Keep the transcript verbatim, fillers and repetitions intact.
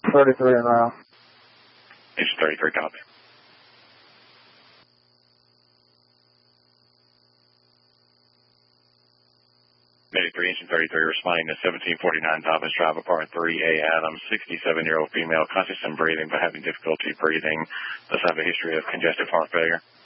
thirty-three and route. Engine thirty-three, copy. eighty-three, engine thirty-three, responding to seventeen forty-nine Dobbins Drive, apartment three A, Adams, sixty-seven-year-old female, conscious and breathing but having difficulty breathing. Does have a history of congestive heart failure.